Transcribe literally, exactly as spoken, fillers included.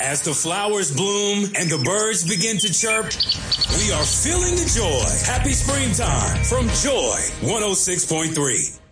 As the flowers bloom and the birds begin to chirp, we are feeling the joy. Happy springtime from Joy one oh six point three.